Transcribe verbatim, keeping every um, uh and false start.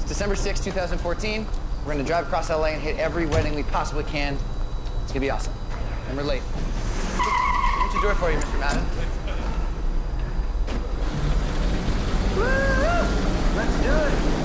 December sixth, two thousand fourteen. We're gonna drive across L A and hit every wedding we possibly can. It's gonna be awesome. And we're late. What's your door for you, Mister Madden? Woo! Let's do it.